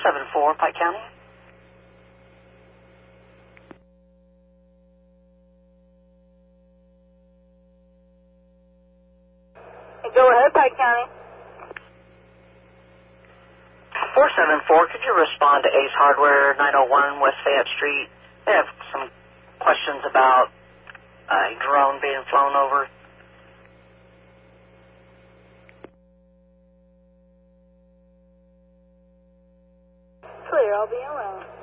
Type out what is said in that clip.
474, Pike County. Go ahead, Pike County. 474, could you respond to Ace Hardware, 901 West Fayette Street? They have some questions about a drone being flown over. Clear, I'll be around.